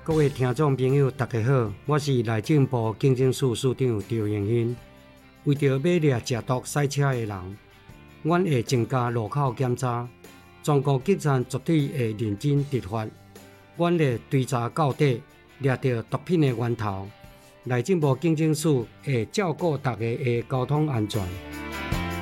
各位听众朋友，大家好，我是内政部警政署署长赵永兴。为着要掠食毒赛车的人，阮会增加路口检查，全国警察绝对会认真执法。阮会追查到底，掠到毒品的源头。内政部警政署会照顾大家的交通安全。